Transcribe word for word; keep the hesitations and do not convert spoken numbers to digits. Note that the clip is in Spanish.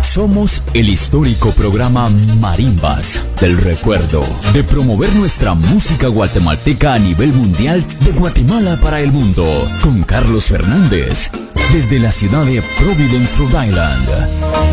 Somos el histórico programa Marimbas del Recuerdo, de promover nuestra música guatemalteca a nivel mundial, de Guatemala para el mundo, con Carlos Fernández, desde la ciudad de Providence, Rhode Island.